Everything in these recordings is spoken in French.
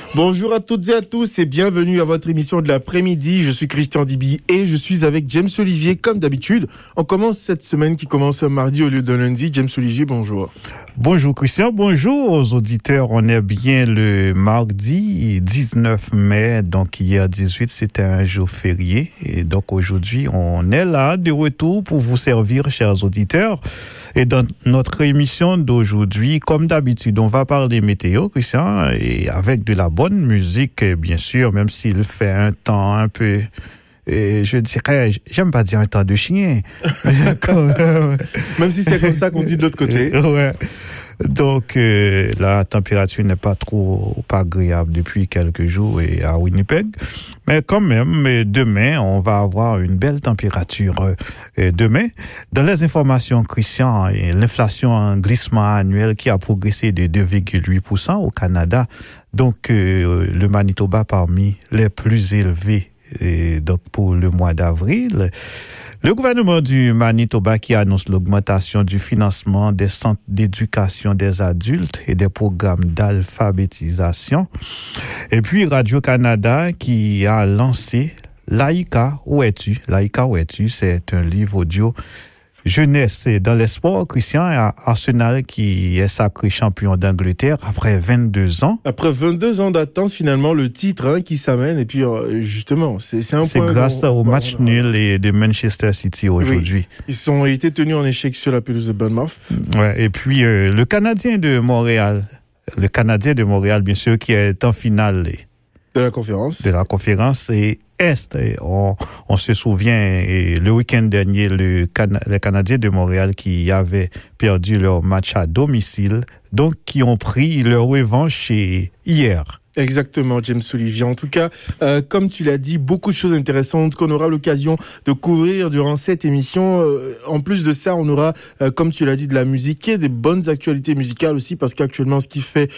Bonjour à toutes et à tous et bienvenue à votre émission de l'après-midi. Je suis Christian Dibi et je suis avec James Olivier comme d'habitude. On commence cette semaine qui commence un mardi au lieu d'un lundi. James Olivier, bonjour. Bonjour Christian, bonjour aux auditeurs. On est bien le mardi 19 mai, donc hier 18 c'était un jour férié. Et donc aujourd'hui on est là de retour pour vous servir, chers auditeurs. Et dans notre émission d'aujourd'hui, comme d'habitude, on va parler météo, Christian, et avec de la bonne musique, bien sûr, même s'il fait un temps un peu... Et je dirais, j'aime pas dire un temps de chien. Même si c'est comme ça qu'on dit de l'autre côté. Ouais. Donc, la température n'est pas trop agréable depuis quelques jours et à Winnipeg. Mais quand même, demain, on va avoir une belle température demain. Dans les informations, Christian, l'inflation en glissement annuel qui a progressé de 2,8% au Canada. Donc, le Manitoba parmi les plus élevés. Et donc pour le mois d'avril, le gouvernement du Manitoba qui annonce l'augmentation du financement des centres d'éducation des adultes et des programmes d'alphabétisation. Et puis Radio-Canada qui a lancé Laïka, où es-tu? Laïka, où es-tu? C'est un livre audio jeunesse dans les sports, Christian, Arsenal qui est sacré champion d'Angleterre après 22 ans. Après 22 ans d'attente, finalement, le titre qui s'amène. Et puis, justement, c'est un point... C'est grâce au match nul de Manchester City aujourd'hui. Oui. Ils ont été tenus en échec sur la pelouse de Bournemouth. Ouais, et puis, le Canadien de Montréal, bien sûr, qui est en finale de la conférence. Et Est, on se souvient, le week-end dernier, les Canadiens de Montréal qui avaient perdu leur match à domicile, donc qui ont pris leur revanche hier. Exactement, James Olivier. En tout cas, comme tu l'as dit, beaucoup de choses intéressantes qu'on aura l'occasion de couvrir durant cette émission. En plus de ça, on aura, comme tu l'as dit, de la musique et des bonnes actualités musicales aussi, parce qu'actuellement, ce qui fait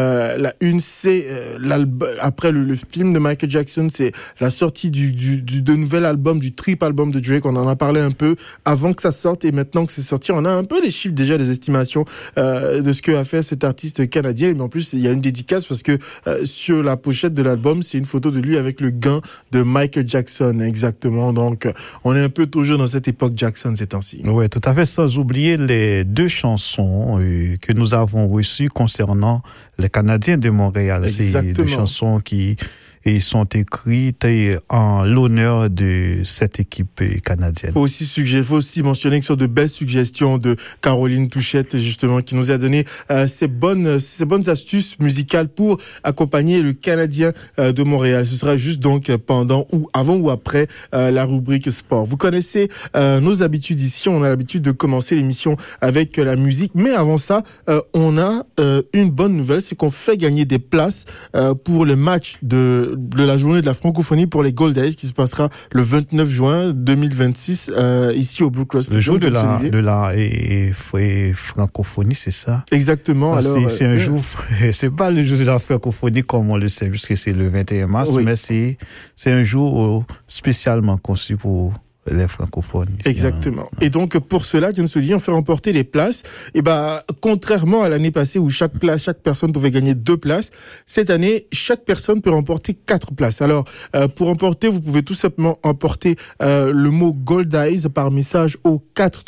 la une, c'est après le film de Michael Jackson, c'est la sortie de nouvel album, du triple album de Drake. On en a parlé un peu avant que ça sorte, et maintenant que c'est sorti, on a un peu les chiffres déjà, des estimations de ce que a fait cet artiste canadien. Mais en plus, il y a une dédicace parce que sur la pochette de l'album, c'est une photo de lui avec le gant de Michael Jackson, exactement. Donc, on est un peu toujours dans cette époque Jackson ces temps-ci. Oui, tout à fait, sans oublier les deux chansons que nous avons reçues concernant les Canadiens de Montréal. Exactement. C'est deux chansons qui sont écrites en l'honneur de cette équipe canadienne. Faut aussi mentionner que ce sont de belles suggestions de Caroline Touchette, justement, qui nous a donné ces bonnes astuces musicales pour accompagner le Canadien de Montréal. Ce sera juste donc pendant ou avant ou après la rubrique sport. Vous connaissez nos habitudes ici. On a l'habitude de commencer l'émission avec la musique, mais avant ça, on a une bonne nouvelle, c'est qu'on fait gagner des places pour le match de la journée de la francophonie pour les Gold Days qui se passera le 29 juin 2026 ici au Blue Cross. Le jour de la francophonie, c'est ça? Exactement. Alors, c'est un jour, c'est pas le jour de la francophonie comme on le sait, puisque c'est le 21 mars, oui. Mais c'est un jour spécialement conçu pour les francophones. Exactement. Et donc, pour cela, James Olivier, on fait remporter les places. Et contrairement à l'année passée où chaque personne pouvait gagner 2 places, cette année, chaque personne peut remporter 4 places. Alors, pour remporter, vous pouvez tout simplement emporter le mot Gold Eyes par message au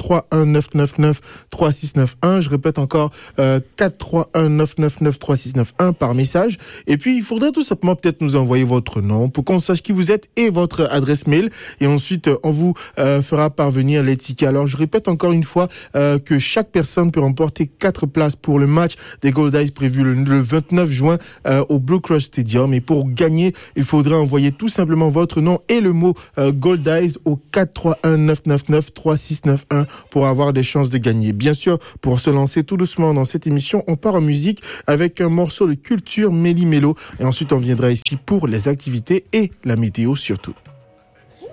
431-999-3691. Je répète encore, 431-999-3691 par message. Et puis, il faudrait tout simplement peut-être nous envoyer votre nom pour qu'on sache qui vous êtes et votre adresse mail. Et ensuite, on vous fera parvenir les tickets. Alors, je répète encore une fois que chaque personne peut remporter 4 places pour le match des Gold Eyes prévu le 29 juin au Blue Cross Stadium. Et pour gagner, il faudra envoyer tout simplement votre nom et le mot Gold Eyes au 431-999-3691 pour avoir des chances de gagner. Bien sûr, pour se lancer tout doucement dans cette émission, on part en musique avec un morceau de culture Méli-Mélo. Et ensuite, on viendra ici pour les activités et la météo surtout.